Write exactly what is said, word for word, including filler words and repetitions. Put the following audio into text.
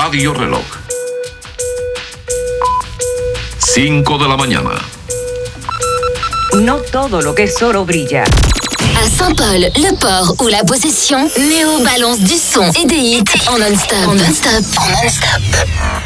Radio Reloj. cinco de la mañana. No todo lo que es oro brilla. À Saint-Paul, Le Port ou La Possession, Néo balance du son et des hits en non-stop. En non-stop. En non-stop.